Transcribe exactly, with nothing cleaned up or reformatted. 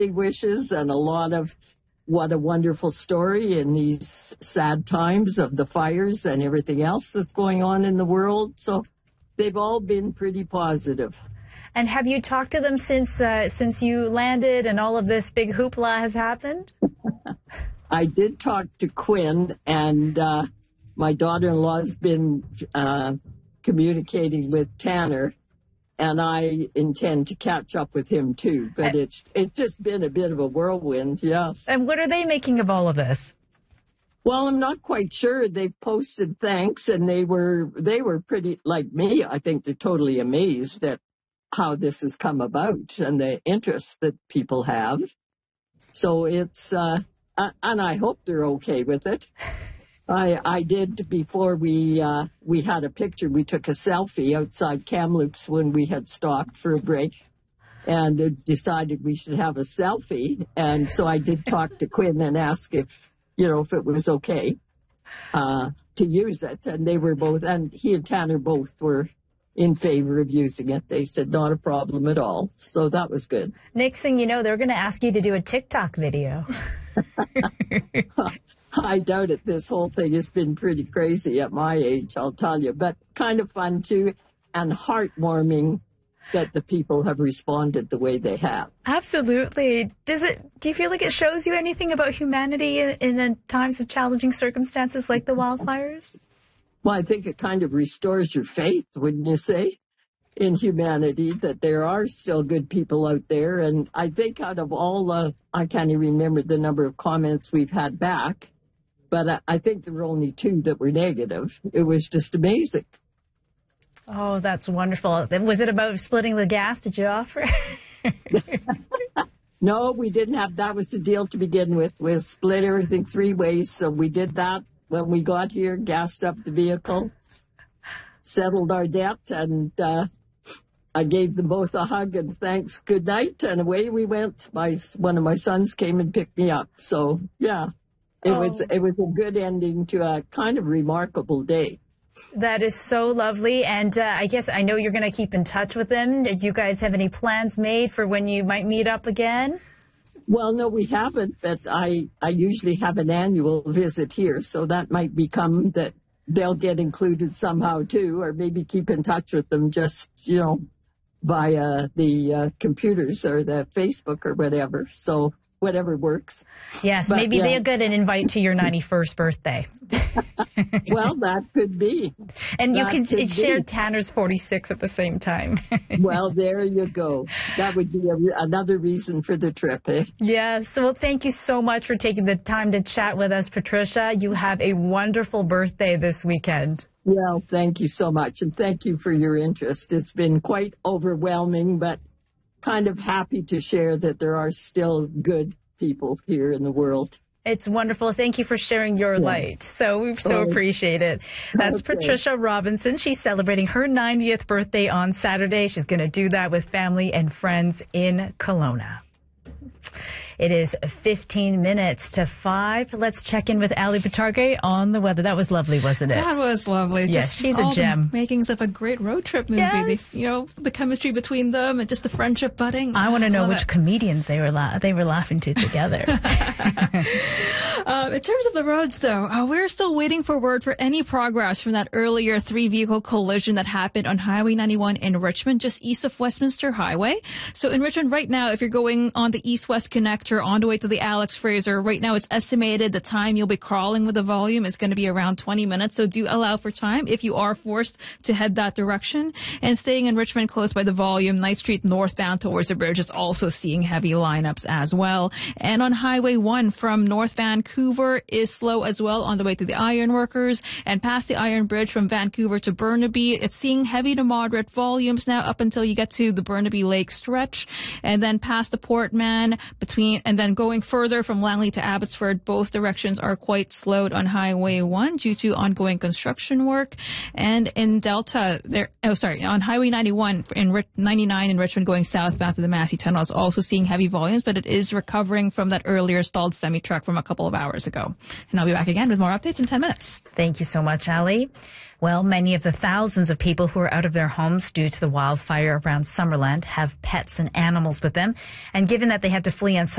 birthday wishes and a lot of what a wonderful story in these sad times of the fires and everything else that's going on in the world. So they've all been pretty positive. And have you talked to them since uh, since you landed and all of this big hoopla has happened? I did talk to Quinn, and uh, my daughter-in-law's been uh, communicating with Tanner, and I intend to catch up with him too. But it's it's just been a bit of a whirlwind, yes. And what are they making of all of this? Well, I'm not quite sure. They've posted thanks, and they were they were pretty, like me, I think they're totally amazed at how this has come about and the interest that people have. So it's, uh, and I hope they're okay with it. I I did, before we uh, we had a picture, we took a selfie outside Kamloops when we had stopped for a break and decided we should have a selfie. And so I did talk to Quinn and ask if, you know, if it was okay uh, to use it. And they were both, and he and Tanner both were in favor of using it. They said not a problem at all. So that was good. Next thing you know, they're going to ask you to do a TikTok video. I doubt it. This whole thing has been pretty crazy at my age, I'll tell you, but kind of fun too, and heartwarming that the people have responded the way they have. Absolutely. Does it? Do you feel like it shows you anything about humanity in, in times of challenging circumstances like the wildfires? Well, I think it kind of restores your faith, wouldn't you say, in humanity, that there are still good people out there. And I think out of all the, I can't even remember the number of comments we've had back, but I, I think there were only two that were negative. It was just amazing. Oh, that's wonderful. Was it about splitting the gas? Did you offer? No, we didn't have, that was the deal to begin with. We split everything three ways. So we did that when we got here, gassed up the vehicle, settled our debt, and uh, I gave them both a hug and thanks, good night, and away we went. My one of my sons came and picked me up. So yeah, it oh. was it was a good ending to a kind of remarkable day. That is so lovely, and uh, I guess I know you're going to keep in touch with them. Did you guys have any plans made for when you might meet up again? Well, no, we haven't, but I, I usually have an annual visit here, so that might become that they'll get included somehow too, or maybe keep in touch with them just, you know, via the uh, computers or the Facebook or whatever. So whatever works. Yes, but, maybe yeah. they'll get an invite to your ninety-first birthday. Well, that could be. And you that can could share be. Tanner's forty-six at the same time. Well, there you go. That would be a, another reason for the trip, eh? Yes. Well, thank you so much for taking the time to chat with us, Patricia. You have a wonderful birthday this weekend. Well, thank you so much. And thank you for your interest. It's been quite overwhelming, but kind of happy to share that there are still good people here in the world. It's wonderful. Thank you for sharing your yeah. light. So we so appreciate it. That's okay. Patricia Robinson. She's celebrating her ninetieth birthday on Saturday. She's going to do that with family and friends in Kelowna. It is fifteen minutes to five. Let's check in with Ali Batarge on the weather. That was lovely, wasn't it? That was lovely. Yes, just she's all a gem. The makings of a great road trip movie. Yes. The, you know, the chemistry between them and just the friendship budding. I want to know Love which it. comedians they were la- they were laughing to together. uh, in terms of the roads, though, uh, we're still waiting for word for any progress from that earlier three-vehicle collision that happened on Highway ninety-one in Richmond, just east of Westminster Highway. So in Richmond right now, if you're going on the east-west connector on the way to the Alex Fraser, right now it's estimated the time you'll be crawling with the volume is going to be around twenty minutes. So do allow for time if you are forced to head that direction. And staying in Richmond close by the volume, Knight Street northbound towards the bridge is also seeing heavy lineups as well. And on Highway one from North Vancouver is slow as well on the way to the Ironworkers. And past the Iron Bridge from Vancouver to Burnaby, it's seeing heavy to moderate volumes now up until you get to the Burnaby Lake stretch. And then past the Portman between, and then going further from Langley to Abbotsford, both directions are quite slowed on Highway one due to ongoing construction work. And in Delta, there, oh sorry, on Highway ninety-one in ninety-nine in Richmond going southbound to the Massey Tunnel is also seeing heavy volumes, but it is recovering from that earlier stalled semi-truck from a couple of hours ago. And I'll be back again with more updates in ten minutes. Thank you so much, Ali. Well, many of the thousands of people who are out of their homes due to the wildfire around Summerland have pets and animals with them. And given that they had to flee on